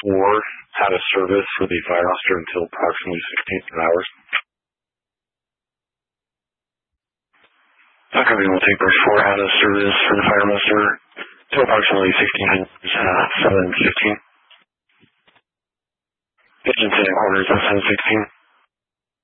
had a service for the fire muster until approximately 16 hours. Company will take bridge 4 had a service for the fire muster until approximately 7:15. Engine 10 quarters at 7:16.